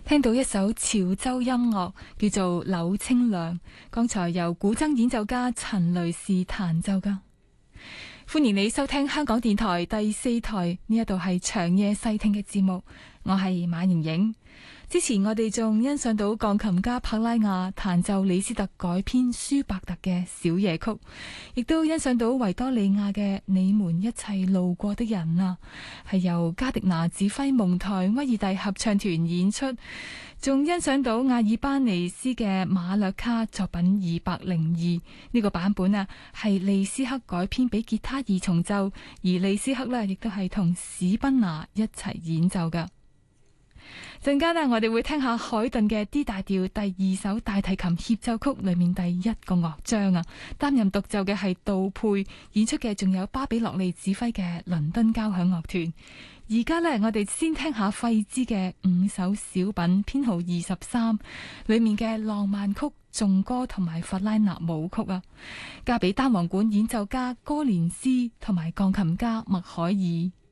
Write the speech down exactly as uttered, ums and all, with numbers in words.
聽到一首潮州音樂叫做《柳清涼》，剛才由古箏演奏家陳雷士彈奏噶。歡迎你收聽香港電台第四台，呢一度係長夜細聽嘅節目，我係馬瑩瑩。之前我哋仲欣賞到鋼琴家柏拉雅彈奏李斯特改編舒伯特嘅小夜曲，亦都欣賞到維多利亞嘅你們一切路過的人啊，係由加迪拿指揮蒙台威爾第合唱團演出。仲欣賞到阿爾巴尼斯嘅馬略卡作品二百零二，呢個版本啊，係利斯克改編俾吉他二重奏，而利斯克呢亦都係同史賓拿一齊演奏噶。陣間呢，我哋會聽下海頓嘅 D 大調第二首大提琴協奏曲裏面第一個樂章啊，擔任獨奏嘅係杜佩，演出嘅仲有巴比洛利指揮嘅倫敦交響樂團。而家呢，我哋先聽下費茲嘅五首小品編號二十三裏面嘅浪漫曲、頌歌同埋弗拉納舞曲啊，交俾單簧管演奏家哥連斯同埋鋼琴家麥海爾。